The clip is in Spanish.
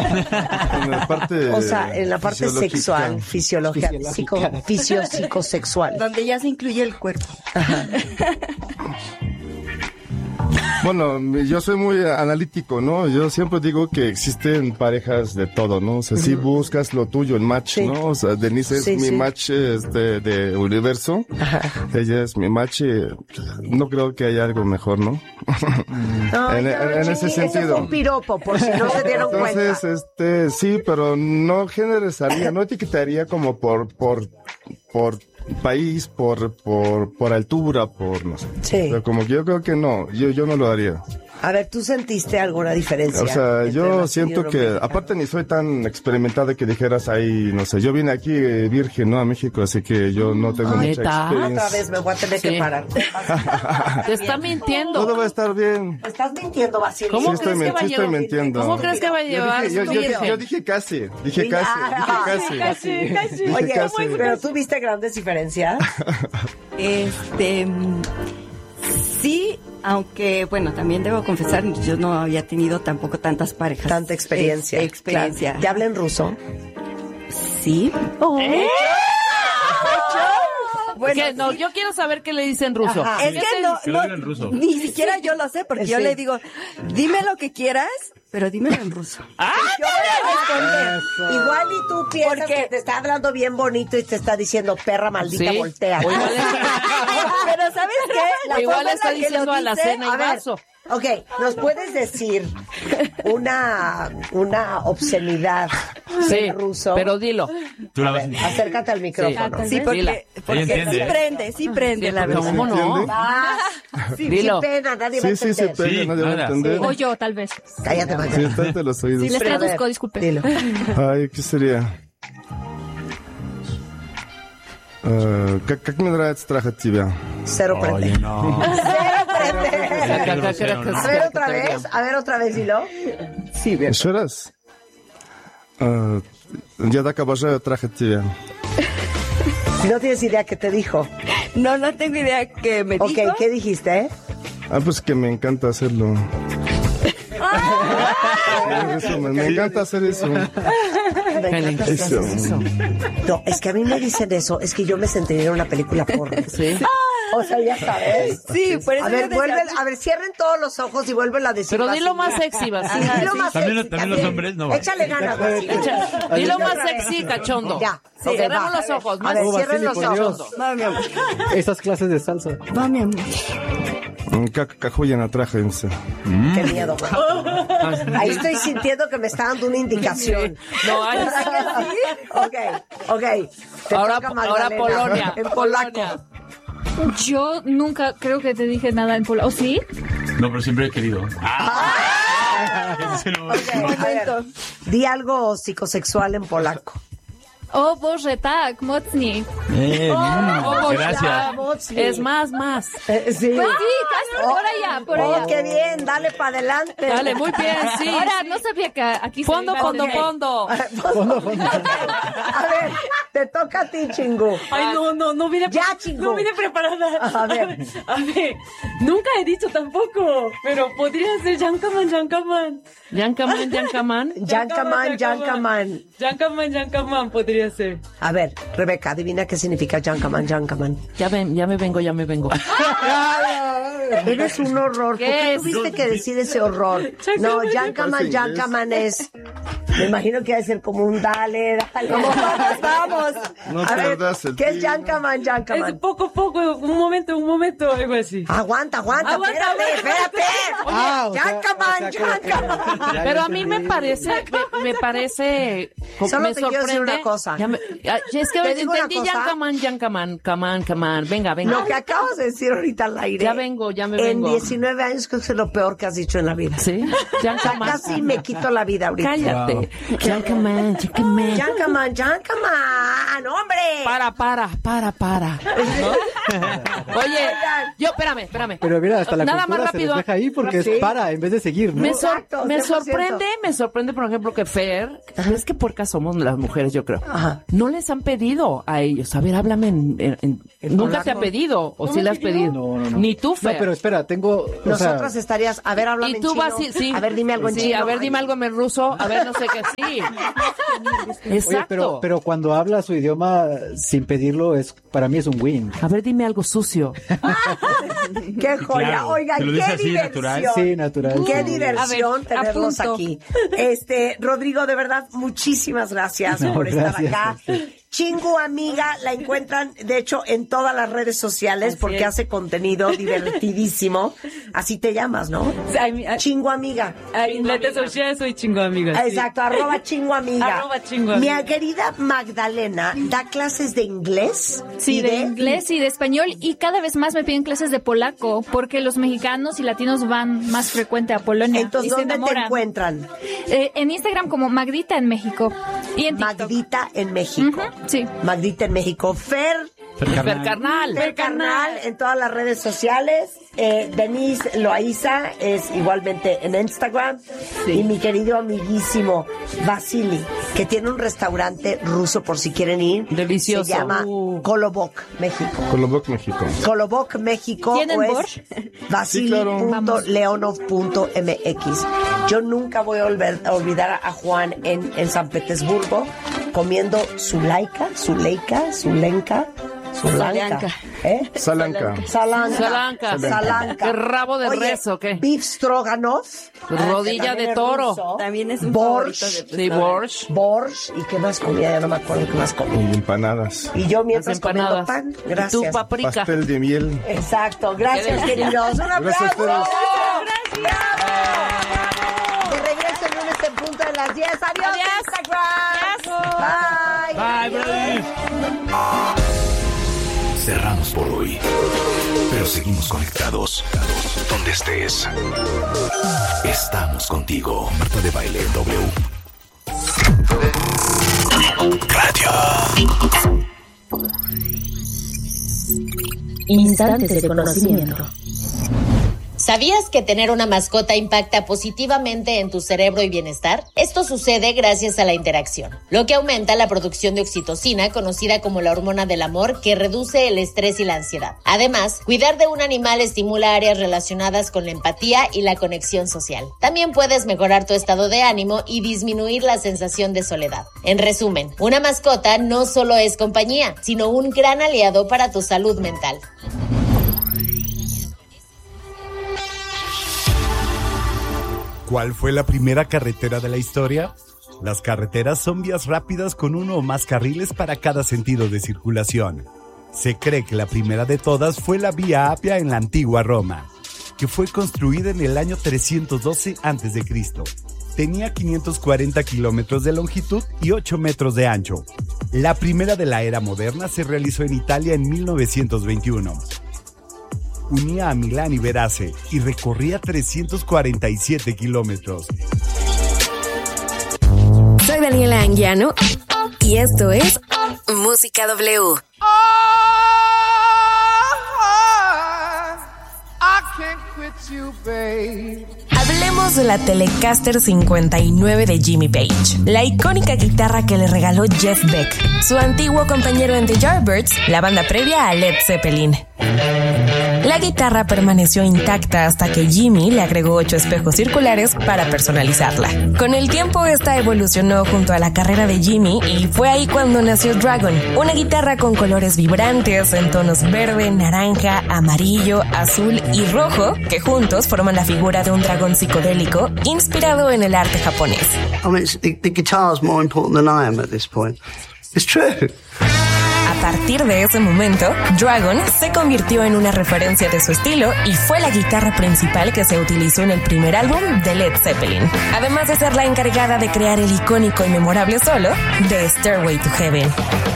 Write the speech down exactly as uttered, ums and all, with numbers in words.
En la parte o sea, en la parte sexual, fisiológica, psico, fisio, psicosexual. Donde ya se incluye el cuerpo. Ajá. Bueno, yo soy muy analítico, ¿no? Yo siempre digo que existen parejas de todo, ¿no? O sea, si buscas lo tuyo, el match, sí. ¿no? O sea, Denise es sí, mi sí. match este, de universo. Ajá. Ella es mi match. No creo que haya algo mejor, ¿no? no en, en, en ese sentido. Eso es un piropo, por si no se dieron Entonces, cuenta. Entonces, este, sí, pero no generalizaría, no etiquetaría como por, por, por país, por, por, por altura, por, no sé. Sí. Pero como que yo creo que no, yo, yo no lo haría. A ver, ¿tú sentiste alguna diferencia? O sea, yo siento que, aparte ni soy tan experimentada que dijeras ahí, no sé, yo vine aquí eh, virgen, ¿no? A México, así que yo no tengo Ay, mucha ¿está? experiencia. Otra vez me voy a tener sí. que parar. Te está mintiendo. Todo va a estar bien. ¿Me estás mintiendo, Basilio? ¿Cómo sí crees estoy, que va a sí llevar? estoy mintiendo. ¿Cómo crees que va a llevar? Yo dije, yo, yo, dije, yo dije casi, dije casi, Ah, dije casi. casi, casi. Dije Oye, casi. pero ¿tú viste grandes diferencias? Este... Sí, aunque, bueno, también debo confesar, yo no había tenido tampoco tantas parejas. Tanta experiencia. Eh, experiencia. Claro. ¿Ya hablan ruso? Sí. Oh. ¿Eh? Bueno, ¿qué? No, yo quiero saber qué le dicen ruso. Ajá. Es que no, ¿Qué no le digo en ruso? ni siquiera yo lo sé, porque sí. yo le digo, dime lo que quieras, pero dímelo en ruso. ¡Ah! Yo voy a responder. Eso. Igual y tú piensas porque que te está hablando bien bonito y te está diciendo perra maldita, ¿sí? voltea. O igual es... Pero ¿sabes qué? La igual forma está en la diciendo a la dice, cena y a ver, vaso. Ok, ¿nos puedes decir una, una obscenidad sí, en ruso? Pero dilo. Tú la ver, vas a... acércate al micrófono. Sí, porque, porque sí prende, sí prende, sí, la verdad. ¿Cómo no? Ah, sí, Dilo. sí pena, nadie va a Sí, sí, entender. se pega, Sí, nadie va a nada. entender. O yo, tal vez. Cállate, Sí, Magda. estate los oídos. Sí, les Pero a traduzco, ver, disculpe. Dilo. Ay, ¿qué sería? Uh, как, как мне нравится трахать тебя. Cero prende. Oye, no. Cero prende. grosero, A ver otra vez, a ver otra vez, dilo. Sí, bien. Еще раз. Uh, я так обожаю трахать тебя. No tienes idea qué te dijo. No, no tengo idea que me Ok, dijo. ¿qué dijiste? Ah, pues que me encanta hacerlo. Eso, me, me encanta hacer eso. Me encanta que Eso. haces eso. No, es que a mí me dicen eso, es que yo me sentiría en una película porno. Sí. O sea, ya sabes. Sí, por eso A ver, yo decía- vuelven, a ver, cierren todos los ojos y vuelven a decir. Pero dilo Basilio. más sexy, Basilio. Sí, dilo Sí. más También, sexy. también los hombres, no. Échale ganas, Basilio. Echa- Dilo Otra más vez. sexy, cachondo. Ya. Sí, Ok, cerramos va. los ojos. A Más ver, Oh, cierren Basilio, los por Dios. ojos. Va, mi amor. Esas clases de salsa. Va, mi amor. Как, как охуенно трахаемся. Qué miedo, man. Ahí estoy sintiendo que me está dando una indicación. No, ay, ¿Verdad que sí? Ok, ok. Te Ahora- toca, ahora Magdalena. Polonia, En polaco. Polonia. Yo nunca creo que te dije nada en polaco. ¿O sí? No, pero siempre he querido. Ah. Ese no- Ok, a ver, di algo psicosexual en polaco. O Boże, tak, mocniej. Eh, mm, Oh, gracias. ya, es más, más. Eh, sí. Pues sí, casi por allá, por Oh, allá. qué bien, dale para adelante. Dale, muy bien, sí. Ahora, sí. no sabía que aquí se Fondo, iba a fondo, tener. fondo. A ver, te toca a ti, chingu. Ay, no, no, no vine, Ya, chingo. no vine preparada. A ver. A ver, nunca he dicho tampoco, pero podría ser Yankaman, Yankaman. Yankaman, Yankaman. Yankaman, Yankaman. Yankaman, Yankaman podría ser. A ver, Rebeca, adivina qué significa Yankaman, Yankaman. Ya ven, ya me vengo, ya me vengo. Eres un horror. ¿Por ¿Qué qué es? tuviste que decir ese horror? No, Yankaman, Yankaman es... Me imagino que debe ser como un dale, dale. Como vamos, vamos. No A ver, pierdas el ¿qué es tiempo. Yankaman, Es Yankaman? poco, poco, un momento, un momento, algo así. Aguanta, aguanta, Aguanta, espérate, aguanta, espérate. Ah, o sea, Yankaman, o sea, como que- Yankaman. Ya, Pero ya a mí me entendí. parece, me, me parece, co- Solo me te quiero decir sorprende. una cosa. Ya me- ah, es que Te digo una entendí cosa. Yankaman, Yankaman, Kaman, Kaman. Venga, venga. Lo que acabas de decir ahorita al aire. Ya vengo, ya me En vengo. diecinueve años creo que es lo peor que has dicho en la vida. ¿Sí? O sea, Yankaman. casi me quito la vida ahorita. Cállate. Yankaman, Yankaman. Yankaman, Yankaman, hombre. Para, para, para, para. ¿No? Oye, yo, espérame, espérame. Pero mira, hasta la Nada cultura más se rápido. les deja ahí porque Sí. es para, en vez de seguir, ¿no? Me, sor- Exacto, me cien por ciento. sorprende, me sorprende, por ejemplo, que Fer, es que por casi tímidas somos las mujeres, yo creo. Ajá. No les han pedido a ellos. A ver, háblame en... en, en- ¿En ¿Nunca polaco? te ha pedido? ¿O ¿No sí me le has pidió? pedido? No, no, no. Ni tú, No, Fer. pero espera, tengo... o Nosotras sea, estarías, a ver, háblame Y en tú chino. vas, sí, sí. A ver, dime algo en Sí, chino. a ver, dime algo en ruso. A ver, no sé qué, sí. Exacto. oye, pero, pero cuando habla su idioma sin pedirlo, es para mí es un win. A ver, dime algo sucio. Qué joya. Claro, Oigan, te lo qué dice así, diversión. natural. Sí, natural. Qué sí. diversión A ver, tenerlos apunto. aquí. Este, Rodrigo, de verdad, muchísimas gracias No, por estar gracias. acá. Chingu Amiga la encuentran, de hecho, en todas las redes sociales Así porque es. hace contenido divertidísimo. Así te llamas, ¿no? Ay, ay, Chingu Amiga. ay, en redes sociales soy chingo amiga. sí. Exacto, arroba Chingu Amiga. Arroba Chingu Mi Amiga. querida Magdalena da clases de inglés. Sí, y de inglés y de español, y cada vez más me piden clases de polaco, porque los mexicanos y latinos van más frecuente a Polonia. Entonces, y se ¿dónde te enamoran. encuentran? Eh, en Instagram como Magdita en México. Y en TikTok. Magdita en México. Ujú, sí. Magdita en México. Fer, Fer carnal. Fer Carnal en todas las redes sociales. Eh, Denise Loaiza es igualmente en Instagram. Y mi querido amiguísimo Vasily, que tiene un restaurante ruso por si quieren ir. Delicioso. Se llama Uh. Kolobok, México. Colombia, México. Kolobok, México. ¿Tienen o es Borscht? vasily punto leonov punto m x. Yo nunca voy a olver- a olvidar a Juan en, en San Petersburgo comiendo Zuleika, Zuleika, Zulenka, Zulanka. Zulianka. ¿Eh? Salanca. Salanka. Salanka. Salanka. ¿Qué rabo de Oye, res o qué? Beef stroganoff. Rodilla que también de es toro. ruso. También es un Borscht. favorito de Sí, Borscht. Borscht. ¿Y qué más comía? Ya no me acuerdo qué más comía. Y empanadas. Y yo Las mientras comiendo empanadas. pan. Y Gracias. tu paprika. Pastel de miel. Exacto. Gracias, queridos. Un aplauso. Gracias a ustedes. ¡Bravo! De regreso el lunes en punto de las diez. Adiós, Instagram. Bye. Bye, brother. Cerramos por hoy, pero seguimos conectados. Donde estés, estamos contigo. Marta de Baile W. Radio. Instantes de conocimiento. ¿Sabías que tener una mascota impacta positivamente en tu cerebro y bienestar? Esto sucede gracias a la interacción, lo que aumenta la producción de oxitocina, conocida como la hormona del amor, que reduce el estrés y la ansiedad. Además, cuidar de un animal estimula áreas relacionadas con la empatía y la conexión social. También puedes mejorar tu estado de ánimo y disminuir la sensación de soledad. En resumen, una mascota no solo es compañía, sino un gran aliado para tu salud mental. ¿Cuál fue la primera carretera de la historia? Las carreteras son vías rápidas con uno o más carriles para cada sentido de circulación. Se cree que la primera de todas fue la Vía Apia en la antigua Roma, que fue construida en el año trescientos doce antes de Cristo. Tenía quinientos cuarenta kilómetros de longitud y ocho metros de ancho. La primera de la era moderna se realizó en Italia en mil novecientos veintiuno. Unía a Milán y Verace y recorría trescientos cuarenta y siete kilómetros. Soy Daniela Anguiano y esto es Música W. Hablemos de la Telecaster cincuenta y nueve de Jimmy Page, la icónica guitarra que le regaló Jeff Beck, su antiguo compañero en The Yardbirds, la banda previa a Led Zeppelin. La guitarra permaneció intacta hasta que Jimmy le agregó ocho espejos circulares para personalizarla. Con el tiempo esta evolucionó junto a la carrera de Jimmy y fue ahí cuando nació Dragon, una guitarra con colores vibrantes en tonos verde, naranja, amarillo, azul y rojo que juntos forman la figura de un dragón psicodélico inspirado en el arte japonés. I mean, it's, the, the guitar's more important than I am at this point. It's true. A partir de ese momento, Dragon se convirtió en una referencia de su estilo y fue la guitarra principal que se utilizó en el primer álbum de Led Zeppelin, además de ser la encargada de crear el icónico y memorable solo de Stairway to Heaven.